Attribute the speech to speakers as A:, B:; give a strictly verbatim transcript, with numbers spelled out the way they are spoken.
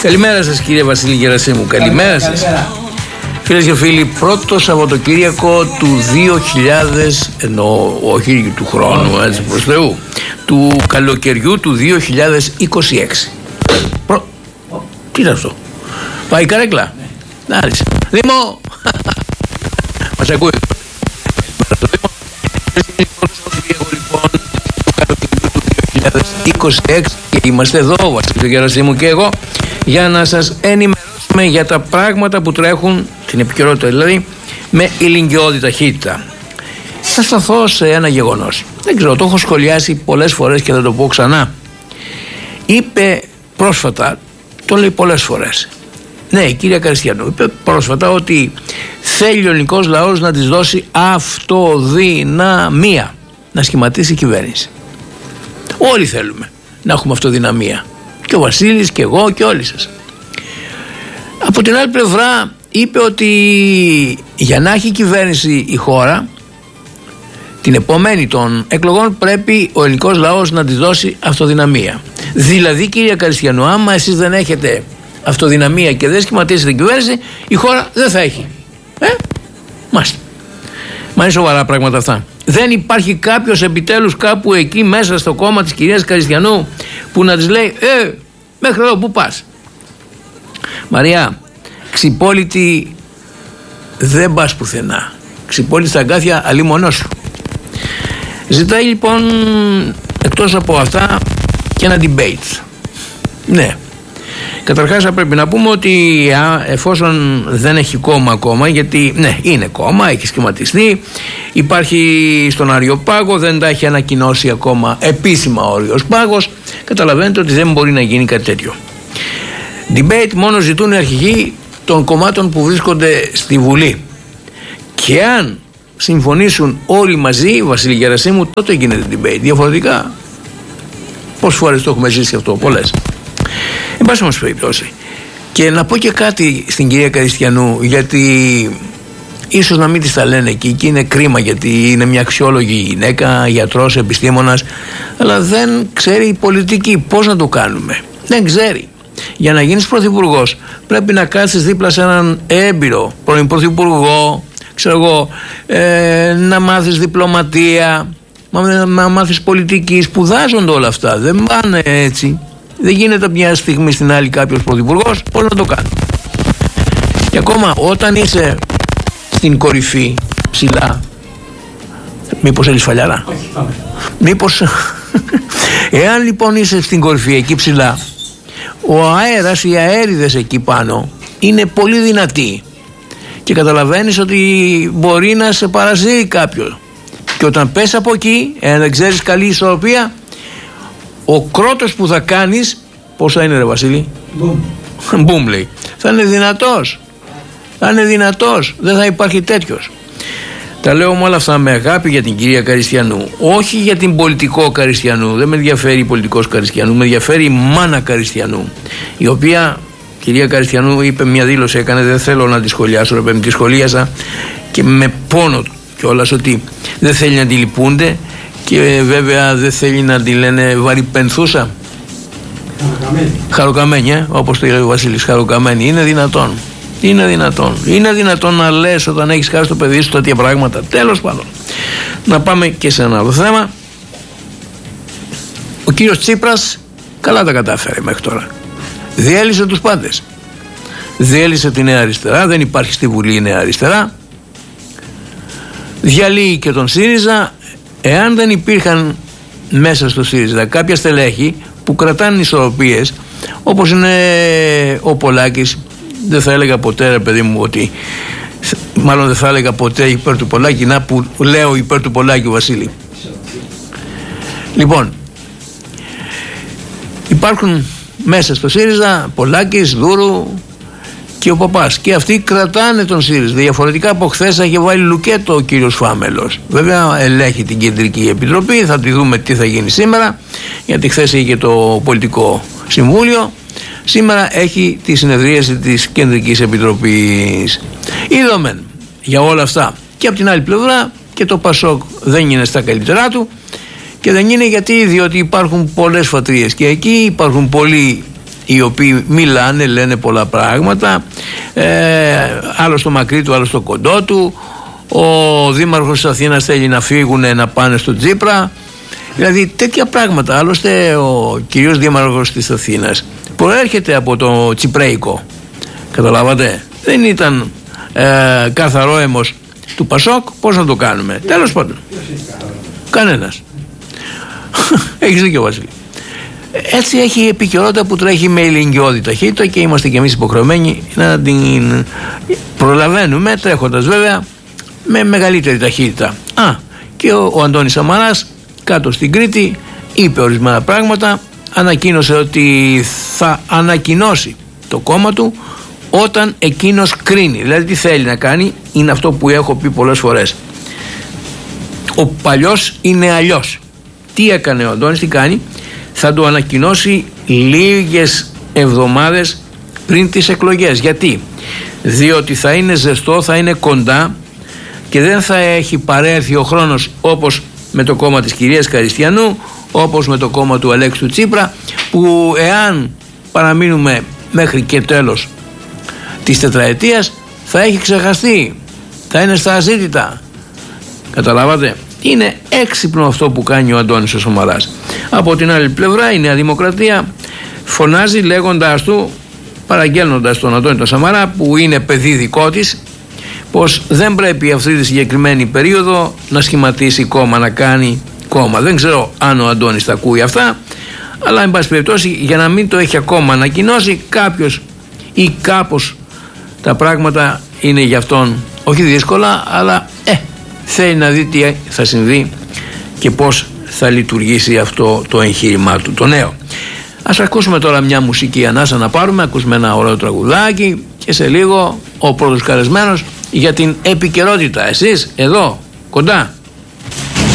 A: Καλημέρα σας κύριε Βασίλη Γερασίμου. Καλημέρα σας. Φίλες και φίλοι, πρώτο Σαββατοκύριακο του δύο χιλιάδες, ενώ όχι του χρόνου, έτσι προς Θεού, του καλοκαιριού του δύο χιλιάδες είκοσι έξι. Προ... Τι είναι αυτό? Πάει η καρέκλα. Να άρχισε. Δήμο! Μας ακούει. είκοσι έξι και είμαστε εδώ, ο Βασίλης Γερασίμου και εγώ, για να σας ενημερώσουμε για τα πράγματα που τρέχουν, την επικαιρότητα δηλαδή, με ηλικιώδη ταχύτητα. Θα σταθώ σε ένα γεγονός. Δεν ξέρω, το έχω σχολιάσει πολλές φορές και θα το πω ξανά. Είπε πρόσφατα, το λέει πολλές φορές, ναι, η κυρία Καριστιανού είπε πρόσφατα ότι θέλει ο ελληνικός λαός να της δώσει αυτοδυναμία, να σχηματίσει κυβέρνηση. Όλοι θέλουμε να έχουμε αυτοδυναμία. Και ο Βασίλης και εγώ και όλοι σας. Από την άλλη πλευρά είπε ότι για να έχει κυβέρνηση η χώρα την επομένη των εκλογών πρέπει ο ελληνικός λαός να της δώσει αυτοδυναμία. Δηλαδή, κυρία Καριστιανού, άμα εσείς δεν έχετε αυτοδυναμία και δεν σχηματίσετε κυβέρνηση, η χώρα δεν θα έχει. Ε, μάλιστα. Μα είναι σοβαρά πράγματα αυτά. Δεν υπάρχει κάποιος επιτέλους κάπου εκεί μέσα στο κόμμα της κυρίας Καριστιανού που να της λέει «Ε, μέχρι εδώ που πας?» Μαρία, ξυπόλυτη δεν πας πουθενά. Ξυπόλυτη στα αγκάθια αλλή μονός σου. Ζητάει λοιπόν εκτός από αυτά και ένα debate. Ναι. Καταρχάς θα πρέπει να πούμε ότι α, εφόσον δεν έχει κόμμα ακόμα, γιατί ναι είναι κόμμα, έχει σχηματιστεί, υπάρχει στον Αριοπάγο, δεν τα έχει ανακοινώσει ακόμα επίσημα ο Αριοπάγος, καταλαβαίνετε ότι δεν μπορεί να γίνει κάτι τέτοιο. Debate μόνο ζητούν οι αρχηγοί των κομμάτων που βρίσκονται στη Βουλή. Και αν συμφωνήσουν όλοι μαζί, Βασίλη Γερασίμου, τότε γίνεται debate. Διαφορετικά, πόσες φορές το έχουμε ζήσει αυτό? Πολλές. Εν πάση μας περιπτώσει. Και να πω και κάτι στην κυρία Καριστιανού, γιατί ίσως να μην της τα λένε και εκεί είναι κρίμα, γιατί είναι μια αξιόλογη γυναίκα, γιατρός, επιστήμονας, αλλά δεν ξέρει η πολιτική πώς να το κάνουμε. Δεν ξέρει. Για να γίνεις πρωθυπουργός πρέπει να κάτσεις δίπλα σε έναν έμπειρο πρώην πρωθυπουργό, ξέρω εγώ, ε, να μάθεις διπλωματία, να μάθεις πολιτική, σπουδάζονται όλα αυτά, δεν πάνε έτσι. Δεν γίνεται από μια στιγμή στην άλλη κάποιος πρωθυπουργός, πώς να το κάνει. Και ακόμα όταν είσαι στην κορυφή ψηλά, μήπως έλεις φαλιάρα? Όχι, πάμε. Μήπως, εάν λοιπόν είσαι στην κορυφή εκεί ψηλά, ο αέρας, οι αέριδες εκεί πάνω είναι πολύ δυνατοί και καταλαβαίνεις ότι μπορεί να σε παρασύρει κάποιος. Και όταν πες από εκεί, εάν δεν ξέρεις καλή ισορροπία, ο κρότος που θα κάνεις, πόσα είναι ρε Βασίλη? Μπουμ λέει. Θα είναι δυνατός. Θα είναι δυνατός. Δεν θα υπάρχει τέτοιος. Τα λέω με όλα αυτά με αγάπη για την κυρία Καριστιανού. Όχι για την πολιτικό Καριστιανού. Δεν με ενδιαφέρει η πολιτικός Καριστιανού. Με ενδιαφέρει η μάνα Καριστιανού. Η οποία, κυρία Καριστιανού, είπε μια δήλωση, έκανε, δεν θέλω να τη σχολιάσω, ρε παιδί, τη σχολίασα και με πόνο κιόλας ότι δεν θέλει να τη λυπούνται. Και βέβαια δεν θέλει να τη λένε βαρυπενθούσα. Χαροκαμένη. Χαροκαμένη, ε, όπως το λέει ο Βασίλης, χαροκαμένη. Είναι δυνατόν. Είναι δυνατόν. Είναι δυνατόν να λες όταν έχεις χάσει το παιδί σου τέτοια πράγματα? Τέλος πάντων. Να πάμε και σε ένα άλλο θέμα. Ο κύριος Τσίπρας καλά τα κατάφερε μέχρι τώρα. Διέλυσε τους πάντες. Διέλυσε τη Νέα Αριστερά. Δεν υπάρχει στη Βουλή η Νέα Αριστερά. Διαλύει και τον ΣΥΡΙΖΑ. Εάν δεν υπήρχαν μέσα στο ΣΥΡΙΖΑ κάποια στελέχη που κρατάνε ισορροπίες, όπως είναι ο Πολάκης, δεν θα έλεγα ποτέ ρε παιδί μου ότι, μάλλον δεν θα έλεγα ποτέ υπέρ του Πολάκη, να που λέω υπέρ του Πολάκη ο Βασίλη. Λοιπόν, υπάρχουν μέσα στο ΣΥΡΙΖΑ Πολάκης, Δούρου και ο Παπάς, και αυτοί κρατάνε τον ΣΥΡΙΖΑ. Διαφορετικά από χθες θα είχε βάλει λουκέτο ο κύριος Φάμελος. Βέβαια ελέγχει την Κεντρική Επιτροπή, θα τη δούμε τι θα γίνει σήμερα, γιατί χθες είχε το Πολιτικό Συμβούλιο, σήμερα έχει τη συνεδρίαση της Κεντρικής Επιτροπής. Είδομεν για όλα αυτά. Και από την άλλη πλευρά και το Πασόκ δεν είναι στα καλύτερά του, και δεν είναι γιατί, διότι υπάρχουν πολλές φατρίες και εκεί υπάρχουν πολλοί οι οποίοι μιλάνε, λένε πολλά πράγματα, ε, άλλο στο μακρύ του, άλλο στο κοντό του. Ο δήμαρχος της Αθήνας θέλει να φύγουν να πάνε στο Τσίπρα, δηλαδή τέτοια πράγματα. Άλλωστε ο κυρίως δήμαρχος της Αθήνας προέρχεται από το τσιπρέικο, καταλάβατε, δεν ήταν ε, καθαρό αίμος του Πασόκ. Πώς να το κάνουμε, τέλος πάντων, κανένας. Έχεις δίκιο, Βασίλη. Έτσι έχει η επικαιρότητα που τρέχει με ηλικιώδη ταχύτητα και είμαστε κι εμείς υποχρεωμένοι να την προλαβαίνουμε, τρέχοντας βέβαια με μεγαλύτερη ταχύτητα. Α, και ο, ο Αντώνης Σαμαράς κάτω στην Κρήτη είπε ορισμένα πράγματα, ανακοίνωσε ότι θα ανακοινώσει το κόμμα του όταν εκείνος κρίνει. Δηλαδή τι θέλει να κάνει, είναι αυτό που έχω πει πολλές φορές, ο παλιός είναι αλλιώς. Τι έκανε ο Αντώνης, τι κάνει, θα το ανακοινώσει λίγες εβδομάδες πριν τις εκλογές. Γιατί? Διότι θα είναι ζεστό, θα είναι κοντά και δεν θα έχει παρέλθει ο χρόνος όπως με το κόμμα της κυρίας Καριστιανού, όπως με το κόμμα του Αλέξη του Τσίπρα, που εάν παραμείνουμε μέχρι και τέλος της τετραετίας θα έχει ξεχαστεί, θα είναι στα αζήτητα. Καταλάβατε? Είναι έξυπνο αυτό που κάνει ο Αντώνης ο Σαμαράς. Από την άλλη πλευρά η Νέα Δημοκρατία φωνάζει λέγοντάς του, παραγγέλνοντας τον Αντώνη τον Σαμαρά, που είναι παιδί δικό της, πως δεν πρέπει αυτή τη συγκεκριμένη περίοδο να σχηματίσει κόμμα, να κάνει κόμμα. Δεν ξέρω αν ο Αντώνης τα ακούει αυτά, αλλά εν πάση περιπτώσει, για να μην το έχει ακόμα ανακοινώσει, κάποιος ή κάπως τα πράγματα είναι για αυτόν όχι δύσκολα, αλλά ε, θέλει να δει τι θα συμβεί και πώς θα λειτουργήσει αυτό το εγχείρημά του, το νέο. Ας ακούσουμε τώρα μια μουσική ανάσα να πάρουμε, ακούσουμε ένα ωραίο τραγουδάκι και σε λίγο ο πρώτος καλεσμένος για την επικαιρότητα. Εσείς εδώ κοντά.